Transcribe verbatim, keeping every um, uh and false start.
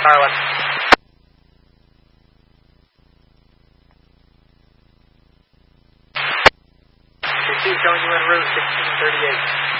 Tower one. Two showing you en route sixteen thirty-eight.